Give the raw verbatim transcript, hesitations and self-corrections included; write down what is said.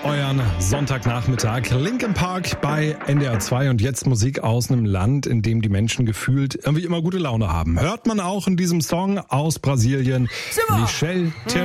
euren Sonntagnachmittag. Linkin Park bei N D R zwei und jetzt Musik aus einem Land, in dem die Menschen gefühlt irgendwie immer gute Laune haben. Hört man auch in diesem Song aus Brasilien. Michel